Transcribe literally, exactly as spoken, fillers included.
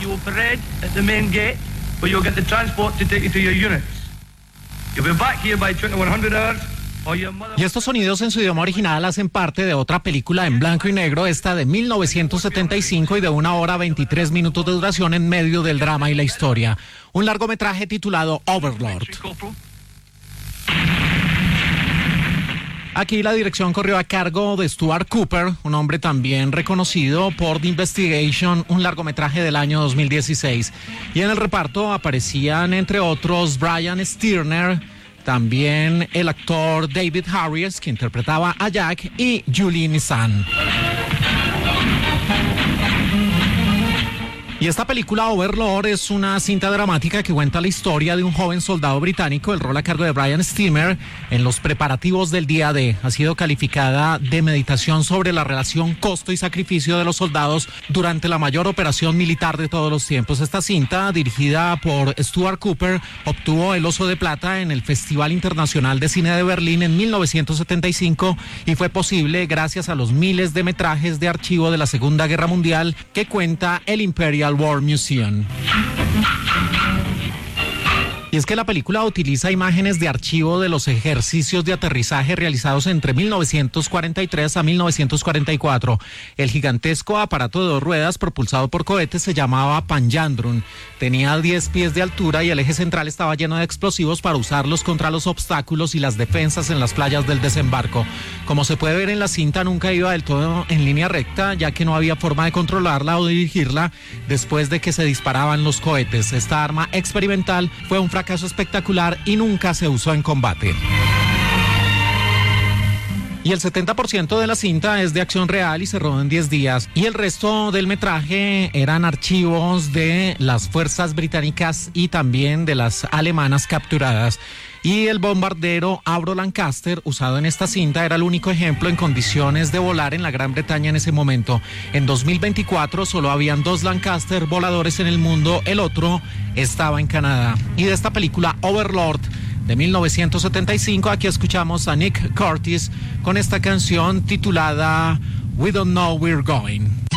You will parade at the main gate, where you'll get the transport to take you to your units. You'll be back here by twenty-one hundred hours. Y estos sonidos en su idioma original hacen parte de otra película en blanco y negro, esta de mil novecientos setenta y cinco y de una hora veintitrés minutos de duración en medio del drama y la historia. Un largometraje titulado Overlord. Aquí la dirección corrió a cargo de Stuart Cooper, un hombre también reconocido por The Investigation, un largometraje del año dos mil dieciséis. Y en el reparto aparecían, entre otros, Brian Stirner, también el actor David Harries, que interpretaba a Jack, y Julie Nissan. Y esta película Overlord es una cinta dramática que cuenta la historia de un joven soldado británico, el rol a cargo de Brian Stirner, en los preparativos del día D. Ha sido calificada de meditación sobre la relación costo y sacrificio de los soldados durante la mayor operación militar de todos los tiempos. Esta cinta, dirigida por Stuart Cooper, obtuvo el Oso de Plata en el Festival Internacional de Cine de Berlín en mil novecientos setenta y cinco y fue posible gracias a los miles de metrajes de archivo de la Segunda Guerra Mundial que cuenta el Imperial War Museum. Y es que la película utiliza imágenes de archivo de los ejercicios de aterrizaje realizados entre mil novecientos cuarenta y tres a mil novecientos cuarenta y cuatro. El gigantesco aparato de dos ruedas propulsado por cohetes se llamaba Panjandrum. Tenía diez pies de altura y el eje central estaba lleno de explosivos para usarlos contra los obstáculos y las defensas en las playas del desembarco. Como se puede ver en la cinta, nunca iba del todo en línea recta, ya que no había forma de controlarla o dirigirla después de que se disparaban los cohetes. Esta arma experimental fue un fracaso espectacular y nunca se usó en combate. Y el setenta por ciento de la cinta es de acción real y se rodó en diez días. Y el resto del metraje eran archivos de las fuerzas británicas y también de las alemanas capturadas. Y el bombardero Avro Lancaster, usado en esta cinta, era el único ejemplo en condiciones de volar en la Gran Bretaña en ese momento. En dos mil veinticuatro solo habían dos Lancaster voladores en el mundo, el otro estaba en Canadá. Y de esta película Overlord de mil novecientos setenta y cinco, aquí escuchamos a Nick Curtis con esta canción titulada We Don't Know We're Going.